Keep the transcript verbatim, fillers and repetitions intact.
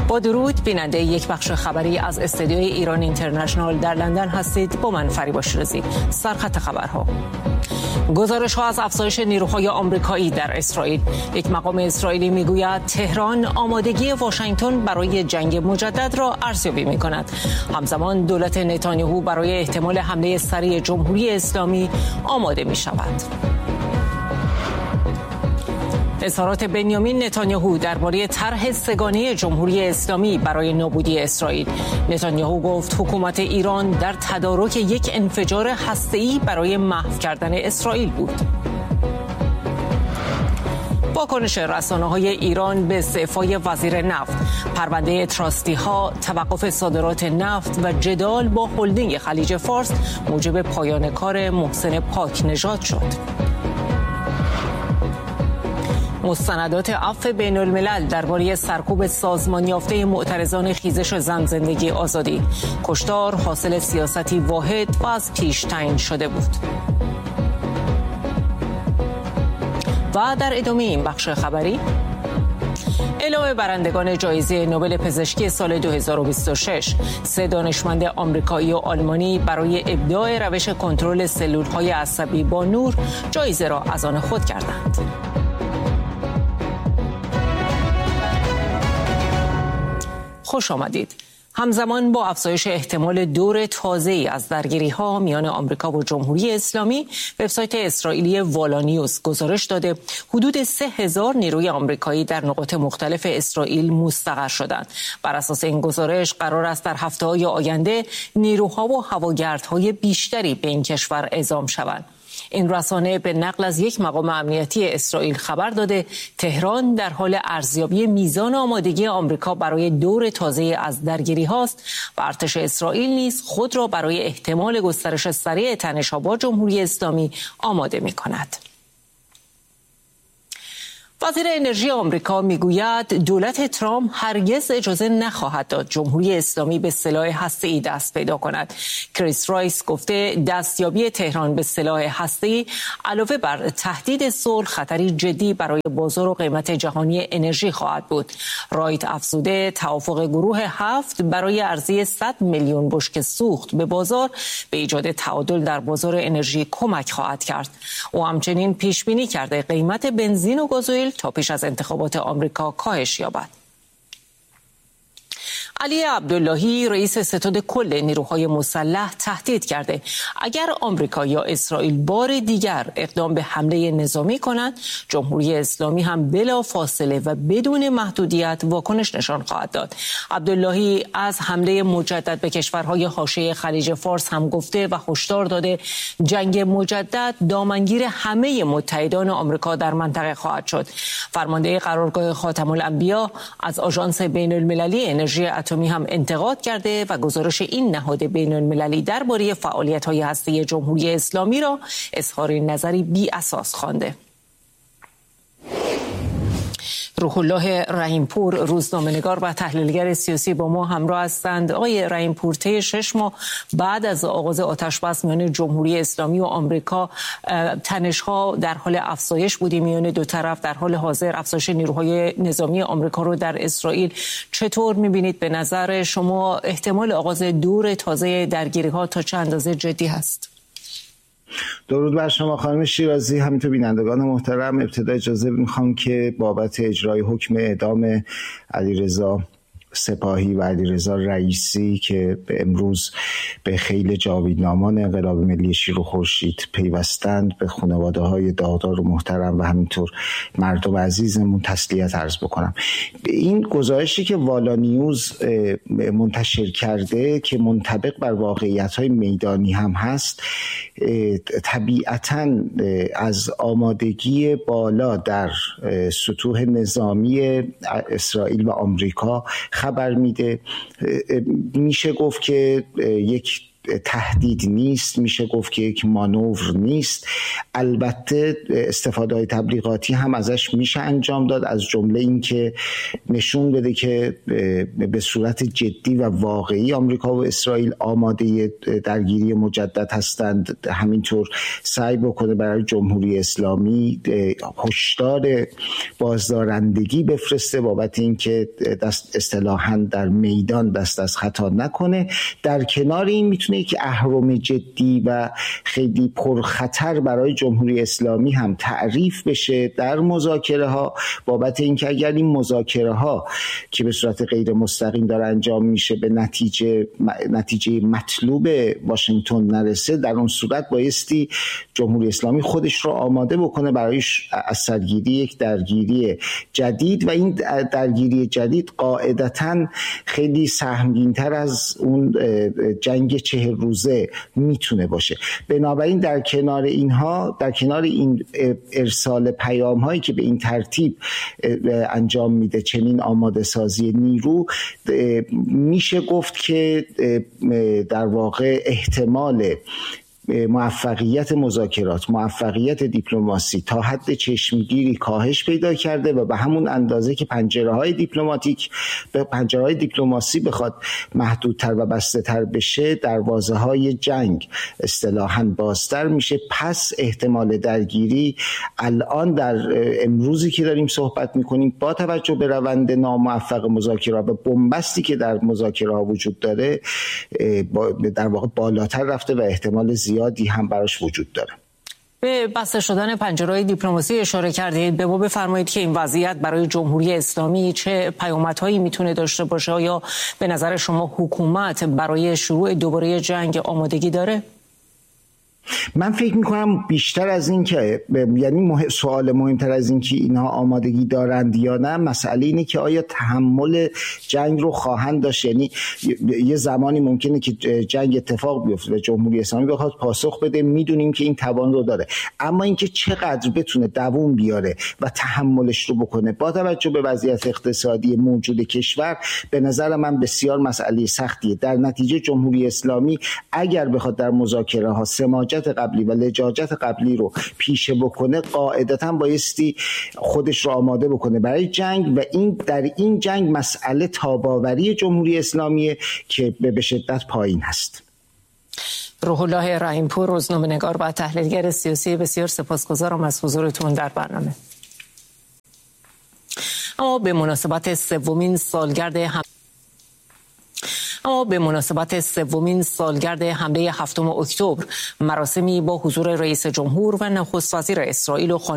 با درود، بیننده یک بخش خبری از استودیوی ایران اینترنشنال در لندن هستید. با من فریبا شیرازی. سرخط خبرها: گزارش ها از افزایش نیروهای آمریکایی در اسرائیل. یک مقام اسرائیلی میگوید تهران آمادگی واشنگتن برای جنگ مجدد را ارزیابی می کند. همزمان دولت نتانیاهو برای احتمال حمله سریع جمهوری اسلامی آماده می شود. اظهارات بنیامین نتانیاهو درباره طرح سه‌گانه جمهوری اسلامی برای نابودی اسرائیل. نتانیاهو گفت حکومت ایران در تدارک یک انفجار هسته‌ای برای محو کردن اسرائیل بود. واکنش رسانه‌های ایران به استعفای وزیر نفت، پرونده تراستی ها، توقف صادرات نفت و جدال با هلدینگ خلیج فارس موجب پایان کار محسن پاک نژاد شد. مستندات عفو بین الملل درباره سرکوب سازمان یافته معترضان خیزش زن زندگی آزادی. کشتار حاصل سیاستی واحد و از پیش تعیین شده بود. و در ادامه این بخش خبری، اعلام برندگان جایزه نوبل پزشکی سال دو هزار و بیست و شش. سه دانشمند آمریکایی و آلمانی برای ابداع روش کنترل سلول‌های عصبی با نور جایزه را از آن خود کردند. خوش آمدید. همزمان با افزایش احتمال دور تازه‌ای از درگیری‌ها میان آمریکا و جمهوری اسلامی، وبسایت اسرائیلی والا نیوز گزارش داده حدود سه هزار نیروی آمریکایی در نقاط مختلف اسرائیل مستقر شدند. بر اساس این گزارش قرار است در هفته‌های آینده نیروها و هواگردهای بیشتری به این کشور اعزام شوند. این رسانه به نقل از یک مقام امنیتی اسرائیل خبر داده تهران در حال ارزیابی میزان آمادگی آمریکا برای دور تازه از درگیری هاست و ارتش اسرائیل نیز خود را برای احتمال گسترش سریع تنش‌ها با جمهوری اسلامی آماده می کند. وزیر انرژی آمریکا میگوید دولت ترامپ هرگز اجازه نخواهد داد جمهوری اسلامی به سلاح هسته‌ای دست پیدا کند. کریس رایس گفته دستیابی تهران به سلاح هسته‌ای علاوه بر تهدید صلح خطری جدی برای بازار و قیمت جهانی انرژی خواهد بود. رایت افزوده توافق گروه هفت برای عرضه صد میلیون بشکه سوخت به بازار به ایجاد تعادل در بازار انرژی کمک خواهد کرد. او همچنین پیش بینی کرده قیمت بنزین و گازوئیل تا پیش از انتخابات آمریکا کاهش یابد. علی عبداللهی رئیس ستاد کل نیروهای مسلح تهدید کرده اگر آمریکا یا اسرائیل بار دیگر اقدام به حمله نظامی کنند، جمهوری اسلامی هم بلا فاصله و بدون محدودیت واکنش نشان خواهد داد. عبداللهی از حمله مجدد به کشورهای حاشیه خلیج فارس هم گفته و هشدار داده جنگ مجدد دامنگیر همه متحدان آمریکا در منطقه خواهد شد. فرمانده قرارگاه خاتم الانبیا از آژانس بین المللی انرژی اتمی هم انتقاد کرده و گزارش این نهاد بین المللی درباره فعالیت‌های هسته‌ای جمهوری اسلامی را اظهار نظری بی اساس خوانده. روح الله رحیمپور روزنامه‌نگار و تحلیلگر سیاسی با ما همراه هستند. آقای رحیمپور، طی شش ماه بعد از آغاز آتش‌بس میان جمهوری اسلامی و آمریکا، تنش‌ها در حال افزایش بودی میان دو طرف. در حال حاضر افزایش نیروهای نظامی آمریکا رو در اسرائیل چطور می‌بینید؟ به نظر شما احتمال آغاز دور تازه درگیری‌ها تا چه اندازه جدی هست؟ درود بر شما خانم شیرازی، همینطور بینندگان محترم. ابتدا اجازه میخوام که بابت اجرای حکم اعدام علیرضا سپاهی و علیرضا رئیسی که به امروز به خیل جاویدنامان انقلاب ملی شیر و خورشید پیوستند به خانواده های داغدار و محترم و همینطور مردم عزیزمون تسلیت عرض بکنم. این گزارشی که والا نیوز منتشر کرده که منطبق بر واقعیت های میدانی هم هست، طبیعتاً از آمادگی بالا در سطوح نظامی اسرائیل و آمریکا خبر میده. میشه گفت که یک تهدید نیست، میشه گفت که یک مانور نیست. البته استفاده های تبلیغاتی هم ازش میشه انجام داد، از جمله این که نشون بده که به صورت جدی و واقعی آمریکا و اسرائیل آماده درگیری مجدد هستند. همینطور سعی بکنه برای جمهوری اسلامی هشدار بازدارندگی بفرسته بابت اینکه دست اصطلاحاً در میدان دست از خطا نکنه. در کنار این میتونه یک اهرم جدی و خیلی پرخطر برای جمهوری اسلامی هم تعریف بشه در مذاکره ها بابت اینکه اگر این مذاکره ها که به صورت غیر مستقیم داره انجام میشه به نتیجه نتیجه مطلوب واشنگتن نرسه، در اون صورت بایستی جمهوری اسلامی خودش رو آماده بکنه برای از سرگیری یک درگیری جدید و این درگیری جدید قاعدتاً خیلی سهمگین‌تر از اون جنگ چهل روزه میتونه باشه. بنابراین در کنار اینها، در کنار این ارسال پیام هایی که به این ترتیب انجام میده چنین آماده سازی نیرو، میشه گفت که در واقع احتمال موفقیت مذاکرات، موفقیت دیپلماسی تا حد چشمگیری کاهش پیدا کرده و به همون اندازه که پنجره‌های دیپلماتیک به پنجره‌های دیپلماسی بخواد محدودتر و بسته‌تر بشه، دروازه‌های جنگ اصطلاحاً بازتر میشه. پس احتمال درگیری الان در امروزی که داریم صحبت میکنیم با توجه به روند ناموفق مذاکرات و بنبستی که در مذاکرات وجود داره در واقع بالاتر رفته و احتمال زیاد زیادی هم براش وجود داره. به بسته شدن پنجره‌های دیپلماسی اشاره کردید. به ما بفرمایید که این وضعیت برای جمهوری اسلامی چه پیامدهایی میتونه داشته باشه؟ یا به نظر شما حکومت برای شروع دوباره جنگ آمادگی داره؟ من فکر میکنم بیشتر از این که یعنی مح... سوال مهمتر از این که اینها آمادگی دارند یا نه، مسئله اینه که آیا تحمل جنگ رو خواهند داشت. یعنی یه زمانی ممکنه که جنگ اتفاق بیفته و جمهوری اسلامی بخواد پاسخ بده، میدونیم که این توان رو داره، اما اینکه چقدر بتونه دووم بیاره و تحملش رو بکنه با توجه به وضعیت اقتصادی موجود کشور، به نظر من بسیار مسئله سختیه. در نتیجه جمهوری اسلامی اگر بخواد در مذاکره ها سماجت قبلی و لجاجت قبلی رو پیشه بکنه، قاعدتاً بایستی خودش رو آماده بکنه برای جنگ و این در این جنگ مسئله تاباوری جمهوری اسلامی که به شدت پایین هست. روح الله رحیم‌پور، روزنامه‌نگار و تحلیلگر سیاسی، بسیار سپاسگزارم از حضورتون در برنامه. اما به مناسبت سومین سالگرد هم اما به مناسبت سومین سالگرد حمله هفتم اکتبر، مراسمی با حضور رئیس جمهور و نخست وزیر اسرائیل و